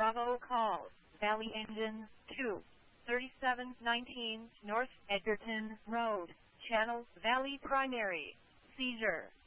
Bravo call, Valley Engine 2, 3719 North Edgerton Road, Channel Valley Primary, seizure.